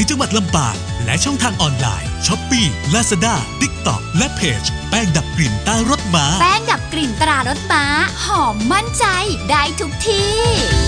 จังหวัดลำปางและช่องทางออนไลน์ Shopee Lazada TikTok และเพจแป้งดับกลิ่นตารสม้าแป้งดับกลิ่นตรารสม้าหอมมั่นใจได้ทุกที่